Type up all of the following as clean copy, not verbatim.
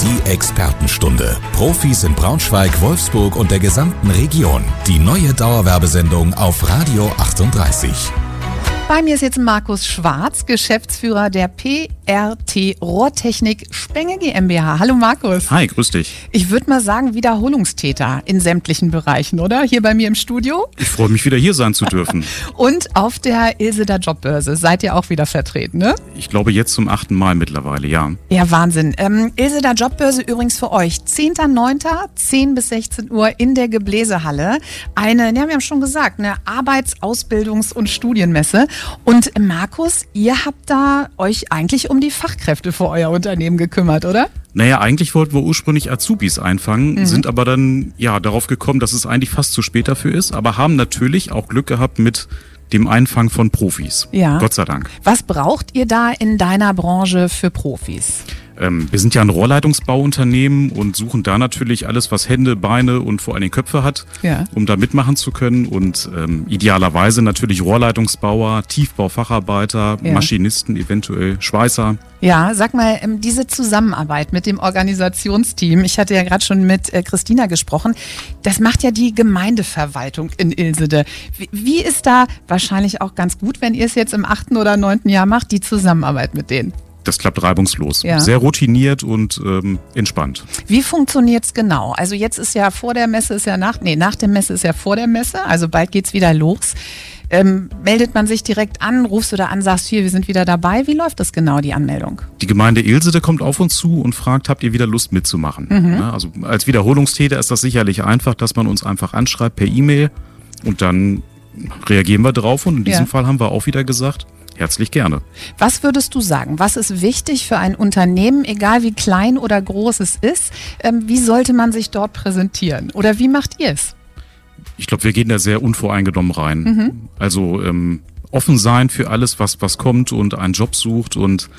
Energie-Expertenstunde. Profis in Braunschweig, Wolfsburg und der gesamten Region. Die neue Dauerwerbesendung auf Radio 38. Bei mir ist jetzt Markus Schwarz, Geschäftsführer der PRT Rohrtechnik Spenge GmbH. Hallo Markus. Hi, grüß dich. Ich würde mal sagen, Wiederholungstäter in sämtlichen Bereichen, oder? Hier bei mir im Studio. Ich freue mich, wieder hier sein zu dürfen. Und auf der Ilseder Jobbörse seid ihr auch wieder vertreten, ne? Ich glaube jetzt zum 8. Mal mittlerweile, ja. Ja, Wahnsinn. Ilseder Jobbörse übrigens für euch. 10.09., 10 bis 16 Uhr in der Gebläsehalle. Wir haben schon gesagt, eine Arbeits-, Ausbildungs- und Studienmesse. Und Markus, ihr habt da euch eigentlich um die Fachkräfte für euer Unternehmen gekümmert, oder? Naja, eigentlich wollten wir ursprünglich Azubis einfangen, sind aber dann darauf gekommen, dass es eigentlich fast zu spät dafür ist, aber haben natürlich auch Glück gehabt mit dem Einfang von Profis. Ja. Gott sei Dank. Was braucht ihr da in deiner Branche für Profis? Wir sind ja ein Rohrleitungsbauunternehmen und suchen da natürlich alles, was Hände, Beine und vor allem Köpfe hat, um da mitmachen zu können. Und idealerweise natürlich Rohrleitungsbauer, Tiefbaufacharbeiter, Maschinisten, eventuell Schweißer. Ja, sag mal, diese Zusammenarbeit mit dem Organisationsteam, ich hatte ja gerade schon mit Christina gesprochen, das macht ja die Gemeindeverwaltung in Ilsede. Wie ist da wahrscheinlich auch ganz gut, wenn ihr es jetzt im 8. oder 9. Jahr macht, die Zusammenarbeit mit denen? Das klappt reibungslos. Ja. Sehr routiniert und entspannt. Wie funktioniert's genau? Also jetzt ist ja vor der Messe, nach der Messe ist ja vor der Messe, also bald geht's wieder los. Meldet man sich direkt an, rufst du da an, sagst hier, wir sind wieder dabei. Wie läuft das genau, die Anmeldung? Die Gemeinde Ilsede kommt auf uns zu und fragt, habt ihr wieder Lust mitzumachen? Ja, also als Wiederholungstäter ist das sicherlich einfach, dass man uns einfach anschreibt per E-Mail und dann reagieren wir drauf und in diesem Fall haben wir auch wieder gesagt, herzlich gerne. Was würdest du sagen? Was ist wichtig für ein Unternehmen, egal wie klein oder groß es ist? Wie sollte man sich dort präsentieren? Oder wie macht ihr es? Ich glaube, wir gehen da sehr unvoreingenommen rein. Also offen sein für alles, was kommt und einen Job sucht. Und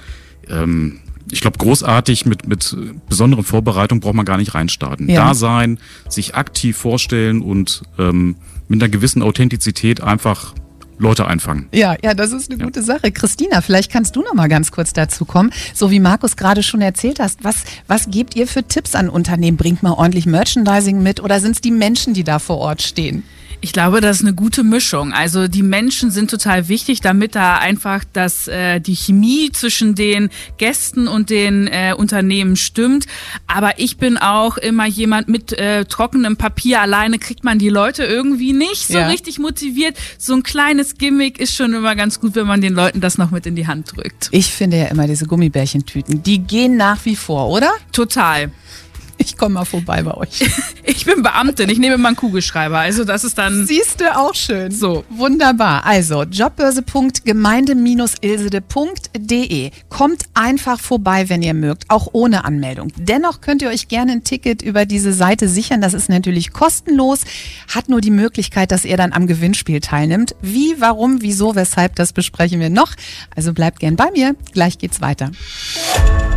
ich glaube, großartig mit besonderen Vorbereitungen braucht man gar nicht reinstarten. Ja. Da sein, sich aktiv vorstellen und mit einer gewissen Authentizität einfach Leute einfangen. Ja, das ist eine gute Sache. Christina, vielleicht kannst du noch mal ganz kurz dazu kommen. So wie Markus gerade schon erzählt hast, was gebt ihr für Tipps an Unternehmen? Bringt mal ordentlich Merchandising mit oder sind es die Menschen, die da vor Ort stehen? Ich glaube, das ist eine gute Mischung. Also die Menschen sind total wichtig, damit da einfach die Chemie zwischen den Gästen und den Unternehmen stimmt. Aber ich bin auch immer jemand mit trockenem Papier. Alleine kriegt man die Leute irgendwie nicht so richtig motiviert. So ein kleines Gimmick ist schon immer ganz gut, wenn man den Leuten das noch mit in die Hand drückt. Ich finde ja immer diese Gummibärchentüten, die gehen nach wie vor, oder? Total. Ich komme mal vorbei bei euch. Ich bin Beamtin, ich nehme mal einen Kugelschreiber. Also das ist dann... Siehst du, auch schön. So. Wunderbar. Also jobbörse.gemeinde-ilsede.de. Kommt einfach vorbei, wenn ihr mögt, auch ohne Anmeldung. Dennoch könnt ihr euch gerne ein Ticket über diese Seite sichern. Das ist natürlich kostenlos, hat nur die Möglichkeit, dass ihr dann am Gewinnspiel teilnimmt. Wie, warum, wieso, weshalb, das besprechen wir noch. Also bleibt gern bei mir. Gleich geht's weiter.